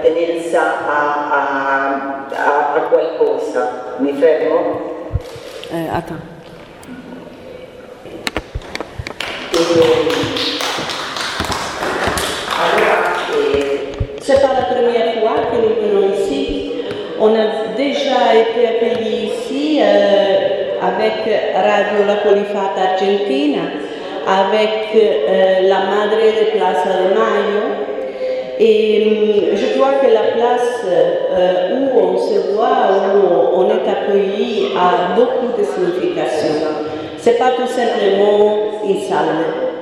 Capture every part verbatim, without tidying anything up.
appartenenza a, a, a, a qualcosa. Mi fermo? Euh, attends. C'est pas la première fois que nous venons ici. On a déjà été accueillis ici euh, avec Radio La Colifata Argentina, avec euh, la Madre de Plaza de Mayo. Et je crois que la place euh, où on se voit, où on est accueilli, a beaucoup de signification. C'est pas tout simplement une salle.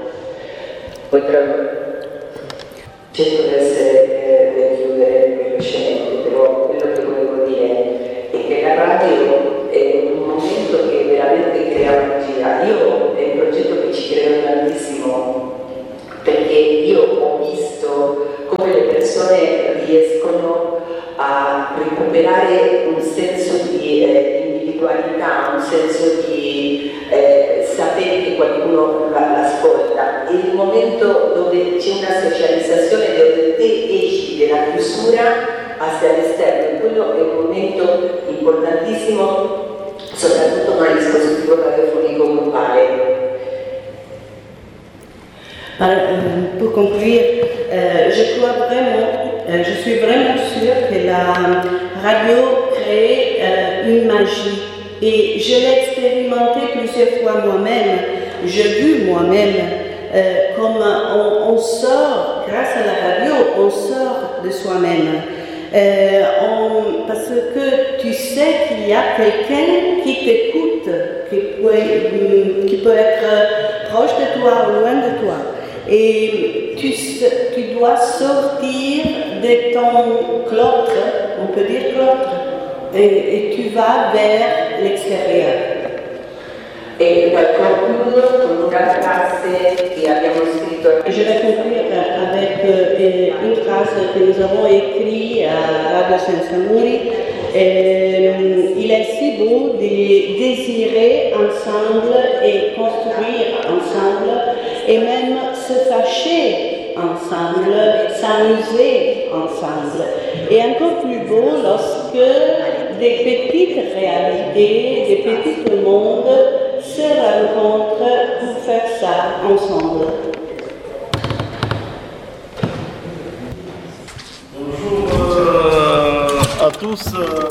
Cerco di essere per chiudere velocemente, però quello che volevo dire è che la radio è un momento che veramente crea magia. Io è un progetto che ci credo tantissimo, perché io ho visto come le persone riescono a recuperare un senso di eh, individualità, un senso di eh, sapere che qualcuno l'ascolta. È il momento dove c'è una socializzazione, dove te esci dalla chiusura hacia l'esterno. Quello è un momento importantissimo, soprattutto con il dispositivo radiofonico globale. Pour conclure, euh, je crois vraiment, euh, je suis vraiment sûre que la radio crée euh, une magie. Et je l'ai expérimenté plusieurs fois moi-même. J'ai vu moi-même euh, comme on, on sort, grâce à la radio, on sort de soi-même. Euh, on, parce que tu sais qu'il y a quelqu'un qui t'écoute, qui peut, qui peut être proche de toi ou loin de toi. Et tu, tu dois sortir de ton cloître, on peut dire cloître, et, et tu vas vers l'extérieur. E concludo con una frase che abbiamo scritto. Je vais conclure avec euh, une phrase que nous avons écrite à Radio Sensamuri. Euh, il est si beau de désirer ensemble et construire ensemble et même se fâcher ensemble, s'amuser ensemble. Et encore plus beau lorsque des petites réalités, des petits mondes se rencontrent pour faire ça ensemble. Bonjour euh, à tous. Euh,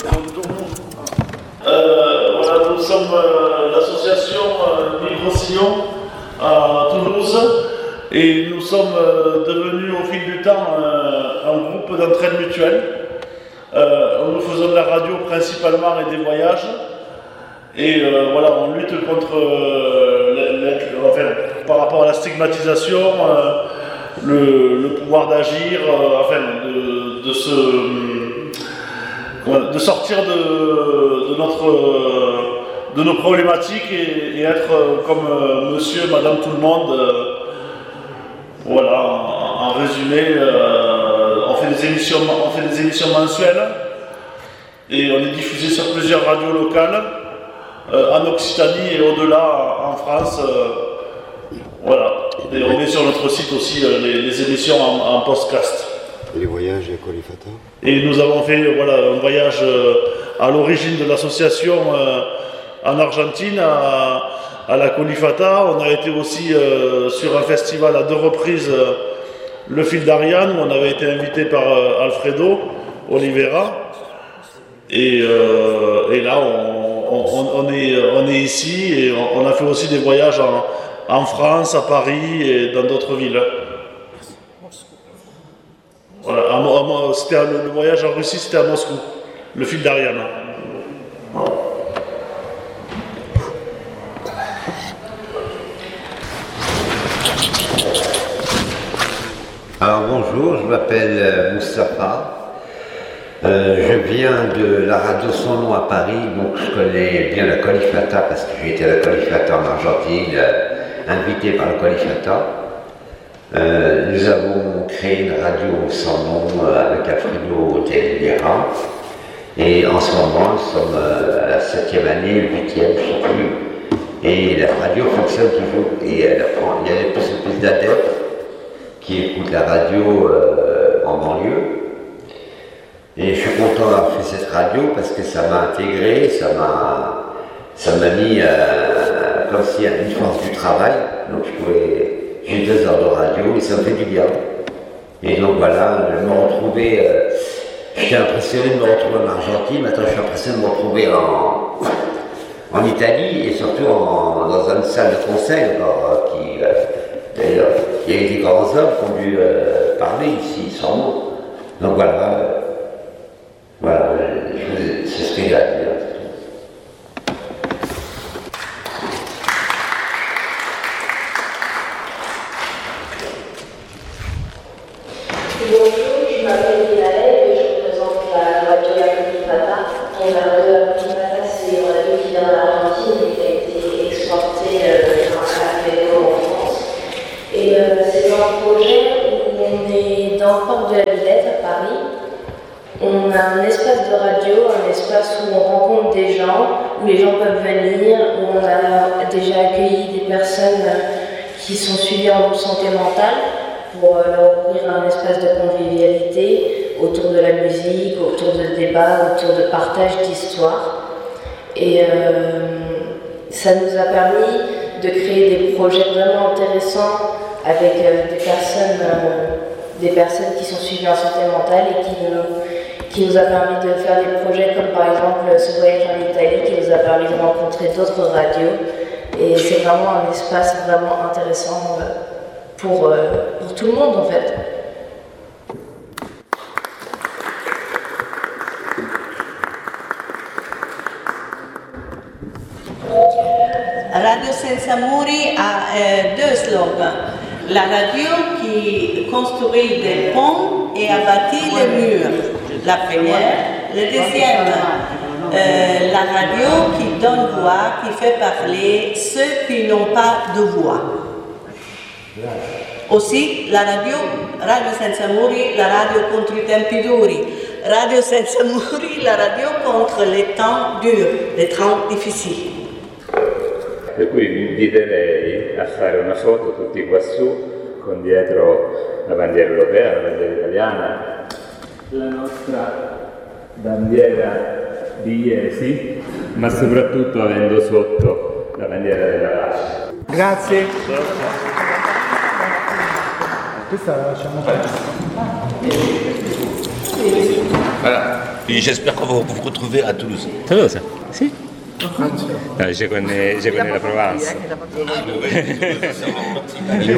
euh, voilà, nous sommes euh, l'association euh, Micro-Sillon à Toulouse et nous sommes euh, devenus au fil du temps euh, un groupe d'entraide mutuelle. Euh, nous faisons de la radio principalement et des voyages. Et euh, voilà, on lutte contre, euh, la, la, enfin, par rapport à la stigmatisation, euh, le, le pouvoir d'agir, euh, enfin, de, de, se, euh, de sortir de, de, notre, de nos problématiques et, et être euh, comme euh, monsieur, madame, tout le monde. Euh, voilà, en, en résumé, euh, on, fait des émissions, on fait des émissions mensuelles et on est diffusé sur plusieurs radios locales. Euh, en Occitanie et au-delà en France, euh, voilà. Et on met sur notre site aussi euh, les, les émissions en, en podcast. Et les voyages à Colifata. Et nous avons fait voilà, un voyage euh, à l'origine de l'association euh, en Argentine, à, à la Colifata. On a été aussi euh, sur un festival à deux reprises, euh, le Fil d'Ariane, où on avait été invité par euh, Alfredo Oliveira. Et, euh, et là, on On, on, est, on est ici et on, on a fait aussi des voyages en, en France, à Paris et dans d'autres villes. Voilà, à, à, c'était à, le voyage en Russie, c'était à Moscou, le Fil d'Ariane. Alors bonjour, je m'appelle Moustapha. Euh, je viens de la radio Son Nom à Paris, donc je connais bien la Colifata parce que j'ai été à la Colifata en Argentine, euh, invité par la Colifata. Euh, nous avons créé une radio Sans Nom euh, avec Alfredo Oliveira et en ce moment nous sommes euh, à la septième année, huitième, je ne sais plus, et la radio fonctionne toujours et elle apprend, il y a de plus en plus d'adeptes qui écoutent la radio euh, en banlieue. Et je suis content d'avoir fait cette radio parce que ça m'a intégré, ça m'a ça m'a mis euh, comme s'il y avait une force du travail. Donc je pouvais, j'ai deux heures de radio et ça me fait du bien. Et donc voilà, de me retrouver, euh, j'étais impressionné de me retrouver en Argentine, maintenant je suis impressionné de me retrouver en, en Italie et surtout en, dans une salle de conseil encore, qui, euh, d'ailleurs, il y a eu des grands hommes qui ont dû euh, parler ici, sans mots. Donc voilà, euh, voilà, je, c'est ce que j'ai à dire. Bonjour, je m'appelle Milaël et je représente la radio La Colifata. Et la radio La Colifata, c'est une radio qui vient d'Argentine et qui a été exportée euh, à la Fédération en France. Et euh, c'est un projet où on est dans le port de la Villette à Paris. On a un espace de radio, un espace où on rencontre des gens, où les gens peuvent venir, où on a déjà accueilli des personnes qui sont suivies en bonne santé mentale, pour leur ouvrir un espace de convivialité autour de la musique, autour de débats, autour de partage d'histoires. Et euh, ça nous a permis de créer des projets vraiment intéressants avec euh, des, personnes, euh, des personnes qui sont suivies en santé mentale et qui nous, qui nous a permis de faire des projets comme par exemple ce voyage en Italie qui nous a permis de rencontrer d'autres radios. Et c'est vraiment un espace vraiment intéressant euh, Pour, euh, pour tout le monde en fait. Radio Senza Muri a euh, deux slogans. La radio qui construit des ponts et a bâti les murs, la première. Le deuxième, euh, la radio qui donne voix, qui fait parler ceux qui n'ont pas de voix. Aussi la radio, Radio Senza Muri, la radio contro i tempi duri, Radio Senza Muri, la radio contro les temps durs, les temps difficili. Per cui vi inviterei a fare una foto tutti qua su, con dietro la bandiera europea, la bandiera italiana, la nostra bandiera di Iesi, ma soprattutto avendo sotto la bandiera della pace. Grazie. Questa la lasciamo fare. Voilà. Et j'espère qu'on va vous retrouver à Toulouse. Toulouse, si. Ah, je connais, je connais la Provence. Je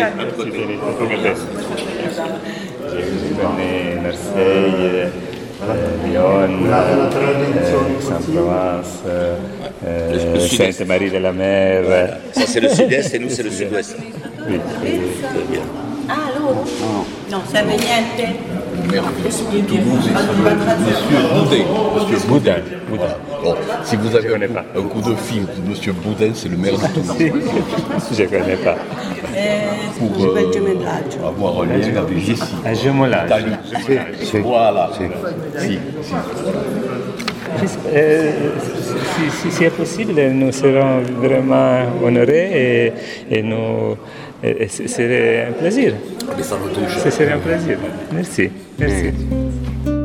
connais Marseille, euh, Lyon, euh, Saint-Provence, euh, Sainte-Marie de la Mer. Voilà. Ça c'est le sud-est et nous c'est le sud-ouest. Oui. Ah, loro? Non, serve niente? Toulouse, Monsieur Boudin. Monsieur Boudin. Boudin. Bon, si vous avez connais pas. un coup de fil de Monsieur Boudin, c'est le maire de Toulouse. Je ne connais pas. Pour euh, avoir un lien avec Jessie. Un jumelage. Voilà. Si, si. Euh, si, si c'est possible, nous serons vraiment honorés et, et nous, et ce serait un plaisir. Ce serait un plaisir. Merci. Merci.